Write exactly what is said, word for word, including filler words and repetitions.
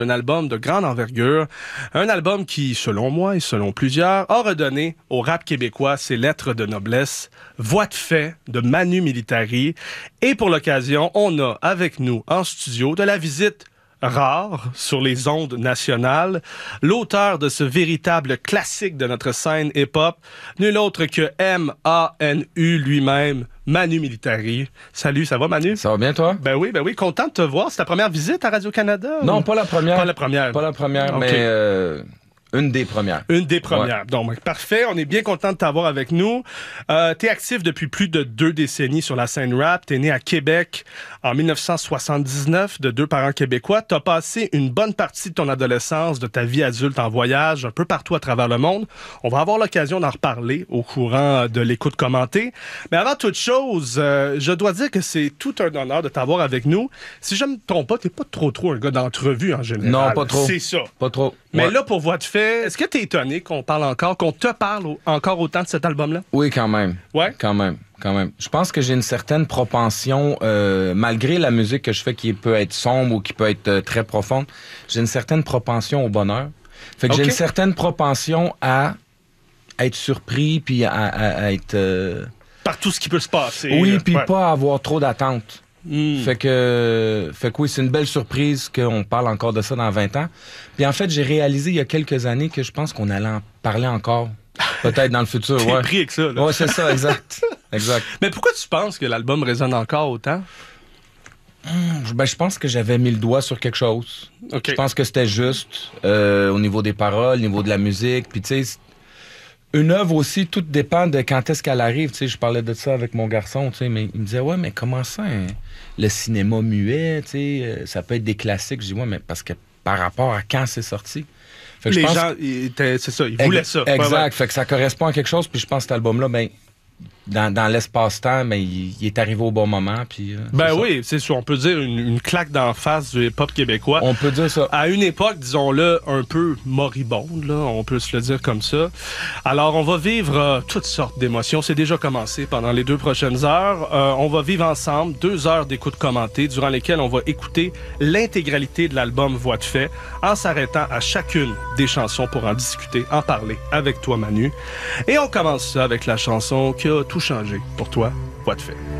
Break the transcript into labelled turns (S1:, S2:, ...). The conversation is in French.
S1: Un album de grande envergure, un album qui, selon moi et selon plusieurs, a redonné au rap québécois ses lettres de noblesse, Voix de fait de Manu Militari. Et pour l'occasion, on a avec nous en studio de la visite rare sur les ondes nationales, l'auteur de ce véritable classique de notre scène hip-hop, nul autre que M A N U lui-même, Manu Militari. Salut, ça va Manu?
S2: Ça va bien toi?
S1: Ben oui, ben oui, content de te voir. C'est ta première visite à Radio-Canada?
S2: Non,
S1: ou...
S2: pas la première.
S1: Pas la première.
S2: Pas la première,
S1: okay.
S2: mais euh, une des premières.
S1: Une des premières.
S2: Ouais.
S1: Donc, parfait. On est bien content de t'avoir avec nous. Euh, t'es actif depuis plus de deux décennies sur la scène rap. T'es né à Québec en dix-neuf cent soixante-dix-neuf de deux parents québécois. T'as passé une bonne partie de ton adolescence, de ta vie adulte en voyage, un peu partout à travers le monde. On va avoir l'occasion d'en reparler au courant de l'écoute commentée. Mais avant toute chose, euh, je dois dire que c'est tout un honneur de t'avoir avec nous. Si je me trompe pas, t'es pas trop trop un gars d'entrevue en général.
S2: Non, pas trop.
S1: C'est ça.
S2: Pas trop.
S1: Mais
S2: ouais.
S1: là, pour Voix de fait, est-ce que t'es étonné qu'on parle encore, qu'on te parle au- encore autant de cet album-là?
S2: Oui, quand même.
S1: Ouais?
S2: Quand même. Quand même. Je pense que j'ai une certaine propension, euh, malgré la musique que je fais qui peut être sombre ou qui peut être euh, très profonde, j'ai une certaine propension au bonheur. Fait que
S1: Okay.
S2: j'ai une certaine propension à être surpris puis à, à- à être... euh,
S1: Par tout ce qui peut se passer.
S2: Oui,
S1: là.
S2: puis
S1: Ouais.
S2: pas avoir trop d'attentes.
S1: Mm.
S2: Fait que, fait que oui, c'est une belle surprise qu'on parle encore de ça dans vingt ans. Puis en fait, j'ai réalisé il y a quelques années que je pense qu'on allait en parler encore. Peut-être dans le futur,
S1: T'es
S2: ouais.
S1: pris avec ça, là.
S2: Ouais, c'est ça, exact. Exact.
S1: Mais pourquoi tu penses que l'album résonne encore autant?
S2: Ben, je pense que j'avais mis le doigt sur quelque chose.
S1: OK.
S2: Je pense que c'était juste euh, au niveau des paroles, au niveau de la musique. Puis, tu sais, une œuvre aussi, tout dépend de quand est-ce qu'elle arrive. Tu sais, je parlais de ça avec mon garçon, tu sais, mais il me disait, ouais, mais comment ça, hein, le cinéma muet, tu sais, euh, ça peut être des classiques. Je dis, ouais, mais parce que par rapport à quand c'est sorti. Fait que je
S1: Les
S2: pense-
S1: gens, ils étaient- c'est ça, ils voulaient
S2: Ex-
S1: ça.
S2: Exact.
S1: Ouais, ouais.
S2: Fait que ça correspond à quelque chose. Puis je pense que cet album-là, ben, dans, dans l'espace-temps, ben, il, il est arrivé au bon moment. Puis, euh,
S1: Ben
S2: c'est ça.
S1: oui, c'est sûr. On peut dire une, une claque d'en face du hip-hop québécois.
S2: On peut dire ça.
S1: À une époque, disons-le, un peu moribonde, là, on peut se le dire comme ça. Alors, on va vivre euh, toutes sortes d'émotions. C'est déjà commencé pendant les deux prochaines heures. Euh, on va vivre ensemble deux heures d'écoute commentée, durant lesquelles on va écouter l'intégralité de l'album Voix de fait, en s'arrêtant à chacune des chansons pour en discuter, en parler avec toi, Manu. Et on commence ça avec la chanson qui a tout changé pour toi, Voix de fait.